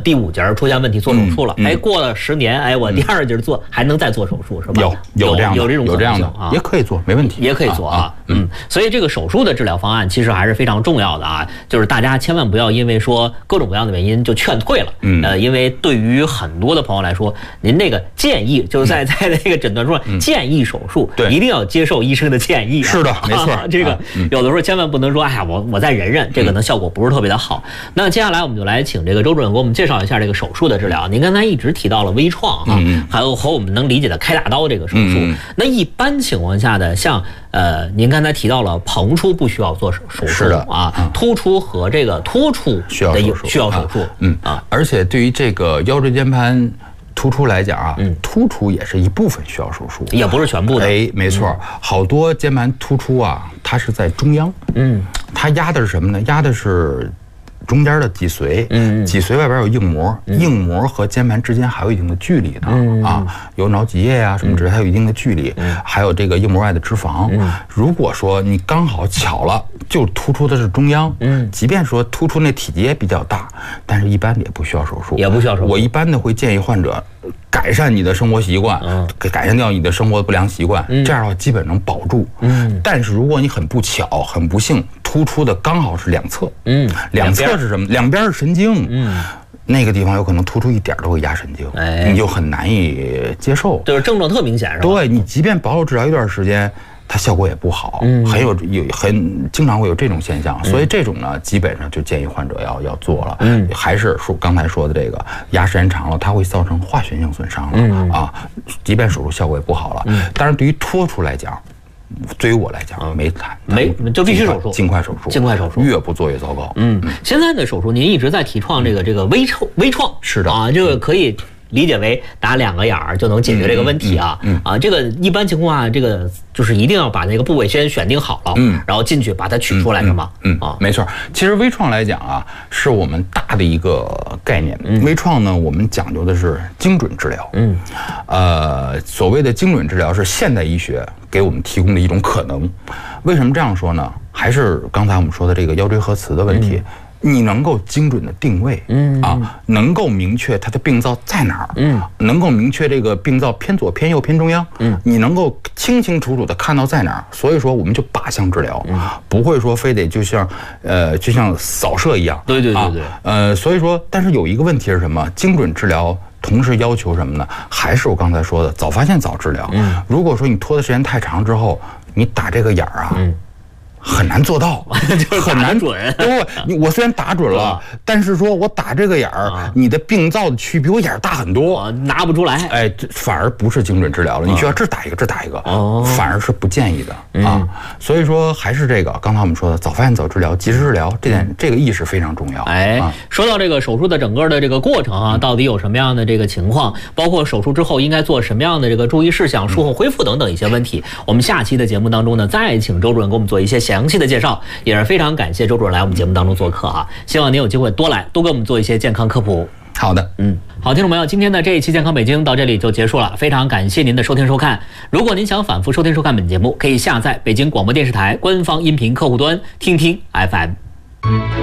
第5节出现问题做手术了，过了10年，我第2节做还能再做手术是吧？ 有这种可能性啊， 也可以做，没问题， 也可以做啊。所以这个手术的治疗方案其实还是非常重要的啊，就是大家千万不要因为说各种各样的原因就劝退了。因为对于很多的朋友来说，您那个建议就是在那个诊断书上建议手术，一定要接受医生的建议。 是的，没错。 这个有的时候千万不能说，哎呀，我再忍忍，这个呢效果不是特别的好。那接下来我们就来请这个周主任给我们介绍一下这个手术的治疗。您刚才一直提到了微创啊，还有和我们能理解的开大刀这个手术。那一般情况下的，像您刚才提到了膨出不需要做手术啊，突出和这个脱出需要手术。 而且对于这个腰椎间盘突出来讲啊，突出也是一部分需要手术， 也不是全部的。 没错，好多肩盘突出啊，它是在中央，它压的是什么呢？压的是中间的脊髓，脊髓外边有硬膜，硬膜和肩盘之间还有一定的距离呢，有脑脊液呀什么之类，还有一定的距离，还有这个硬膜外的脂肪。如果说你刚好巧了，就突出的是中央，即便说突出那体积也比较大，但是一般也不需要手术，我一般的会建议患者改善你的生活习惯，改善掉你的生活不良习惯，这样的话基本能保住。但是如果你很不巧、很不幸，突出的刚好是两侧，两侧是什么？两边是神经，那个地方有可能突出一点都会压神经，你就很难以接受， 就是症状特明显，是吧？ 对，你即便保守治疗一段时间，它效果也不好，很经常会有这种现象，所以这种呢，基本上就建议患者要做了。还是说刚才说的这个压时间长了，它会造成化学性损伤了啊，即便手术效果也不好了。当然，对于脱出来讲，对于我来讲就必须手术， 尽快手术，越不做越糟糕。 现在的手术您一直在提倡这个微创， 是的啊，这个可以理解为打2个眼儿就能解决这个问题啊。这个一般情况下，这个就是一定要把那个部位先选定好了，然后进去把它取出来，是吗？ 没错。其实微创来讲啊，是我们大的一个概念。微创呢，我们讲究的是精准治疗。所谓的精准治疗是现代医学给我们提供的一种可能。为什么这样说呢？还是刚才我们说的这个腰椎核磁的问题。你能够精准的定位，能够明确它的病灶在哪儿，能够明确这个病灶偏左、偏右、偏中央，你能够清清楚楚的看到在哪儿。所以说，我们就靶向治疗，不会说非得就像扫射一样。 对。 所以说，但是有一个问题是什么？精准治疗同时要求什么呢？还是我刚才说的早发现早治疗。如果说你拖的时间太长之后，你打这个眼儿啊。很难做到， 很难准。 对，我虽然打准了，但是说我打这个眼儿，你的病灶的区比我眼儿大很多， 拿不出来。 这反而不是精准治疗了。你需要这打一个，这打一个，反而是不建议的啊。所以说还是这个刚才我们说的早发现早治疗、及时治疗，这个意识非常重要。 说到这个手术的整个的这个过程啊，到底有什么样的这个情况，包括手术之后应该做什么样的这个注意事项、术后恢复等等一些问题，我们下期的节目当中呢，再请周主任给我们做一些详细的介绍，也是非常感谢周主任来我们节目当中做客啊！希望您有机会多来，多给我们做一些健康科普。 好的， 好，听众朋友，今天的这一期健康北京到这里就结束了，非常感谢您的收听收看。如果您想反复收听收看本节目，可以下载北京广播电视台官方音频客户端听听 FM。